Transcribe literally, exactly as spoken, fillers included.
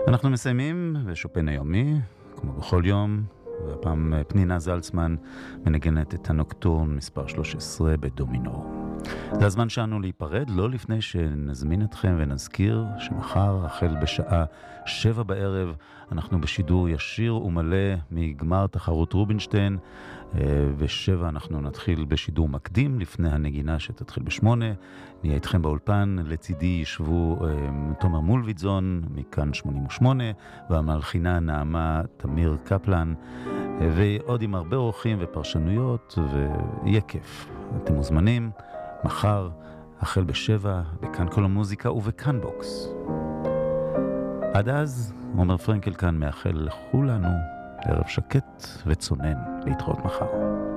אנחנו מסיימים בשופן היומי, כמו בכל יום, והפעם פנינה זלצמן מנגנת את הנוקטורן מספר שלוש עשרה בדומינור. זה הזמן שלנו להיפרד, לא לפני שנזמין אתכם ונזכיר שמחר, החל בשעה שבע בערב, אנחנו בשידור ישיר ומלא מגמר תחרות רובינשטיין, ושבע אנחנו נתחיל בשידור מקדים לפני הנגינה שתתחיל בשמונה. נהיה איתכם באולפן, לצידי ישבו תומר מולביטזון מכאן שמונים ושמונה, והמלחינה נעמה תמיר קפלן, ועוד עם הרבה אורחים ופרשנויות, ויהיה כיף. אתם מוזמנים מחר, החל בשבע, בכאן כל המוזיקה ובכאן בוקס. עד אז, עומר פרנקל כאן מאחל לכולנו ערב שקט וצונן, להתראות מחר.